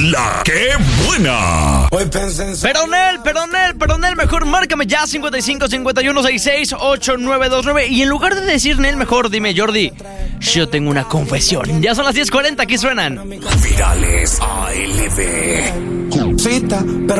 La que buena. Pero Nel, mejor márcame ya 55 51 66 8929. Y en lugar de decir Nel, mejor dime, Jordi, yo tengo una confesión. Ya son las 10:40, aquí suenan Virales ALB. Cita, pero